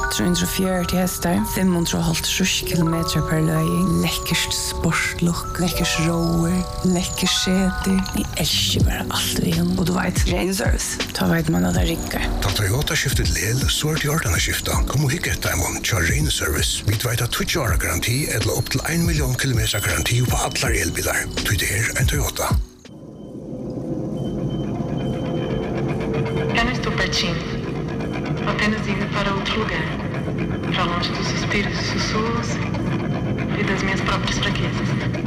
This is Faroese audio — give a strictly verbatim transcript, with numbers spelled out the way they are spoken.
tre hundre og fjøruti hestar, fem hundre og halvtrýss kilometer per løying, lekkert sportlook, lekkert rower, lekkert seter. Jeg elsker bare alt vi om. Og du vet, ren service. Da vet man at det rikker. Da Toyota skiftet lel, så er det gjort denne skiftet. Kom og hikke etter dem til ren service. Vi vet at tjueårig år garanti eller opp til en million kilometer garanti på alle elbiler. Du det er en Toyota. Eu não estou pertinho. Apenas indo para outro lugar. Para longe dos suspiros e sussurros e das minhas próprias fraquezas.